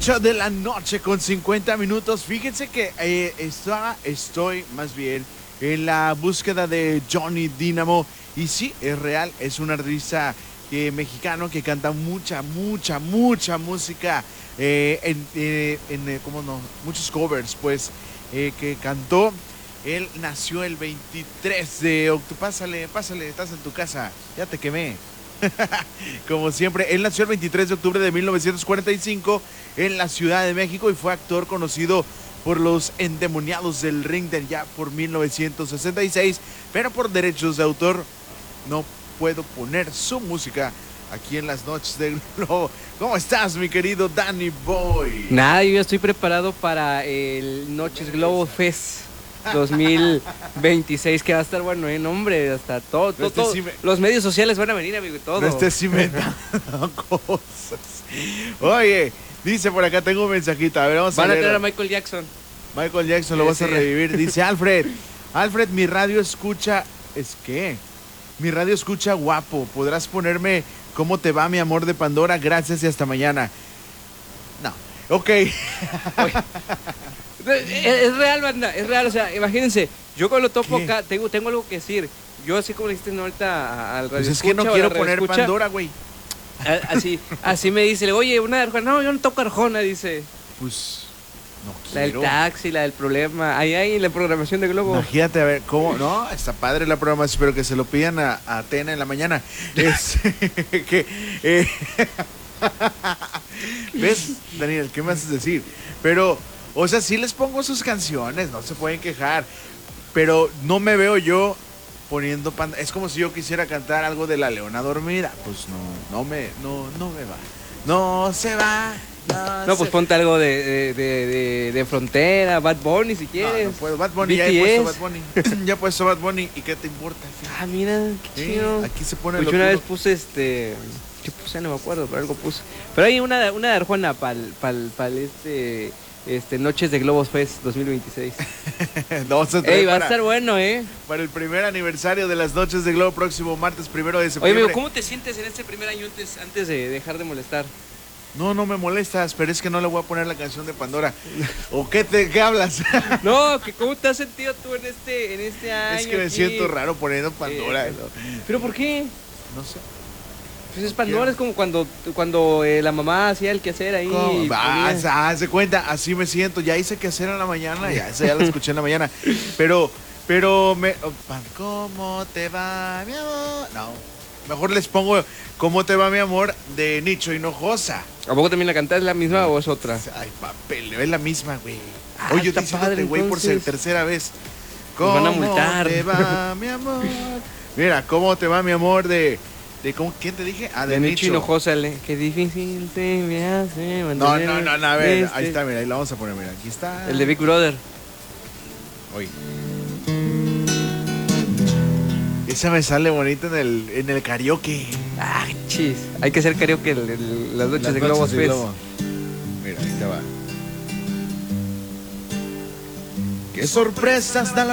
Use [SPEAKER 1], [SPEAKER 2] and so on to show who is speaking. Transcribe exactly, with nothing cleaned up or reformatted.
[SPEAKER 1] ocho de la noche con cincuenta minutos. Fíjense que eh, está, estoy más bien en la búsqueda de Johnny Dynamo. Y sí, es real, es un artista eh, mexicano que canta mucha, mucha, mucha música. Eh, en, eh, en eh, ¿cómo no? Muchos covers, pues, eh, que cantó. Él nació el veintitrés de octubre. Pásale, pásale, estás en tu casa. Ya te quemé. Como siempre, él nació el veintitrés de octubre de mil novecientos cuarenta y cinco en la Ciudad de México y fue actor conocido por Los Endemoniados del Ring de ya por mil novecientos sesenta y seis, pero por derechos de autor no puedo poner su música aquí en las noches del Globo. ¿Cómo estás, mi querido Danny Boy?
[SPEAKER 2] Nada, yo ya estoy preparado para el Noches Globo Fest dos mil veintiséis, que va a estar bueno, ¿eh? Hombre, hasta todo, todo,
[SPEAKER 1] Este
[SPEAKER 2] todo.
[SPEAKER 1] sí me...
[SPEAKER 2] Los medios sociales van a venir, amigo, y todo.
[SPEAKER 1] No estés inventando cosas. Oye, dice por acá, tengo un mensajito. A ver, vamos
[SPEAKER 2] Van
[SPEAKER 1] a
[SPEAKER 2] a
[SPEAKER 1] leer.
[SPEAKER 2] traer a Michael Jackson.
[SPEAKER 1] Michael Jackson lo
[SPEAKER 2] Sí,
[SPEAKER 1] vas a
[SPEAKER 2] sí.
[SPEAKER 1] revivir. Dice Alfred. Alfred, mi radio escucha... ¿Es qué? Mi radio escucha guapo. ¿Podrás ponerme cómo te va, mi amor de Pandora? Gracias y hasta mañana. No. Ok.
[SPEAKER 2] Es, es real, banda, es real. O sea, imagínense, yo con lo topo
[SPEAKER 1] ¿Qué?
[SPEAKER 2] acá, tengo, tengo algo que decir. Yo, así como le dijiste no, ahorita al radio.
[SPEAKER 1] Pues es que no quiero poner Pandora, güey.
[SPEAKER 2] Así, así me dice, oye, una de Arjona. No, yo no toco Arjona, dice.
[SPEAKER 1] Pues no
[SPEAKER 2] La del
[SPEAKER 1] quiero.
[SPEAKER 2] taxi, la del problema. Ahí hay la programación de Globo.
[SPEAKER 1] Imagínate, a ver, ¿cómo? No, está padre la programación, pero que se lo pidan a, a Atena en la mañana. Es, que, eh, ¿ves, Daniel? ¿Qué me haces decir? Pero, o sea, sí les pongo sus canciones, no se pueden quejar, pero no me veo yo poniendo panda. Es como si yo quisiera cantar algo de La Leona Dormida. Pues no, no me, no, no me va. No se va. No,
[SPEAKER 2] No, pues
[SPEAKER 1] se...
[SPEAKER 2] ponte algo de, de, de, de, de Frontera, Bad Bunny si
[SPEAKER 1] No,
[SPEAKER 2] quieres.
[SPEAKER 1] no puedo. Bad Bunny, ya he puesto Bad Bunny. Ya he puesto Bad Bunny. ¿Y qué te importa? Sí.
[SPEAKER 2] Ah, mira, qué
[SPEAKER 1] Sí,
[SPEAKER 2] chido.
[SPEAKER 1] aquí se pone
[SPEAKER 2] Pues
[SPEAKER 1] lo
[SPEAKER 2] yo una
[SPEAKER 1] que
[SPEAKER 2] vez puse este. ¿Qué puse? No me acuerdo, pero algo puse. Pero hay una, una de Arjona para pal, pal este, este Noches de Globos Fest dos mil veintiséis.
[SPEAKER 1] Vamos a traer
[SPEAKER 2] Ey, va a
[SPEAKER 1] para,
[SPEAKER 2] estar bueno, ¿eh?
[SPEAKER 1] para el primer aniversario de las Noches de Globo próximo martes primero de
[SPEAKER 2] Oye,
[SPEAKER 1] septiembre.
[SPEAKER 2] amigo, ¿cómo te sientes en este primer año antes, antes de dejar de molestar?
[SPEAKER 1] No, no me molestas, pero es que no le voy a poner la canción de Pandora. ¿O qué te qué hablas?
[SPEAKER 2] No, que ¿cómo te has sentido tú en este, en este año?
[SPEAKER 1] Es que me
[SPEAKER 2] aquí?
[SPEAKER 1] siento raro poniendo Pandora.
[SPEAKER 2] Eh,
[SPEAKER 1] ¿no?
[SPEAKER 2] ¿Pero por qué?
[SPEAKER 1] No sé.
[SPEAKER 2] Pues es Pandora, es como cuando, cuando eh, la mamá hacía el quehacer ahí.
[SPEAKER 1] ¿Cómo?
[SPEAKER 2] y
[SPEAKER 1] Ah,
[SPEAKER 2] ponía-
[SPEAKER 1] haz de cuenta, así me siento. Ya hice que hacer en la mañana, ya, esa ya la escuché en la mañana. Pero, pero, me, oh, pan, ¿cómo te va, mi amor? No, mejor les pongo ¿Cómo te va, mi amor? De Nicho Hinojosa.
[SPEAKER 2] ¿A poco también la cantás? ¿Es la misma o es otra?
[SPEAKER 1] Ay, papel, es la misma, güey.
[SPEAKER 2] Ah,
[SPEAKER 1] Oye, yo
[SPEAKER 2] está
[SPEAKER 1] diciéndote,
[SPEAKER 2] padre,
[SPEAKER 1] güey, por ser
[SPEAKER 2] entonces.
[SPEAKER 1] tercera vez.
[SPEAKER 2] Nos van a multar.
[SPEAKER 1] ¿Cómo te va, mi amor? Mira, ¿cómo te va, mi amor? De, de ¿cómo, ¿quién te dije? Ah, de,
[SPEAKER 2] De Nicho
[SPEAKER 1] Nicho.
[SPEAKER 2] Hinojosa, le- qué difícil se me hace
[SPEAKER 1] No,
[SPEAKER 2] mantener
[SPEAKER 1] no, no, no, a ver,
[SPEAKER 2] este-
[SPEAKER 1] ahí está, mira, ahí la vamos a poner, mira, aquí está.
[SPEAKER 2] El de Big Brother.
[SPEAKER 1] Oye. Esa me sale bonita en el, en el karaoke.
[SPEAKER 2] Ah, chis. Hay que hacer karaoke el- el- las noches
[SPEAKER 1] Las
[SPEAKER 2] de
[SPEAKER 1] noches
[SPEAKER 2] Globos
[SPEAKER 1] de
[SPEAKER 2] Fest.
[SPEAKER 1] Globo. Mira, ahí te va. ¿Qué sorpresas da la